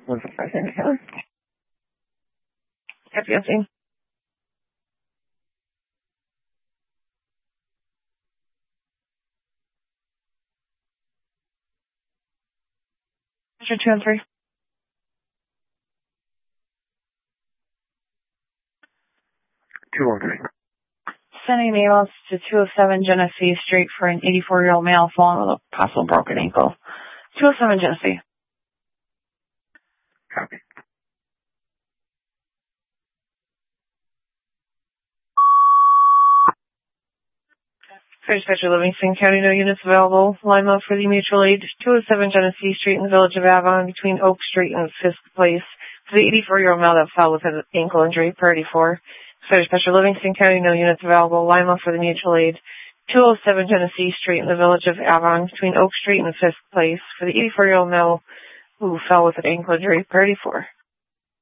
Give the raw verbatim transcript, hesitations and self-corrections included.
One for President Hill. Happy hunting. two and three. two oh three. Sending emails to two oh seven Genesee Street for an eighty-four-year-old male fallen with a possible broken ankle. two oh seven Genesee. Copy. Fire dispatcher, Livingston County, no units available. Line up for the mutual aid, two oh seven Genesee Street in the village of Avon between Oak Street and Fisk Place for the eighty-four-year-old male that fell with an ankle injury, priority four. Fire dispatcher, Livingston County, no units available. Line up for the mutual aid, two oh seven Genesee Street in the village of Avon between Oak Street and Fisk Place for the eighty-four-year-old male who fell with an ankle injury, priority four.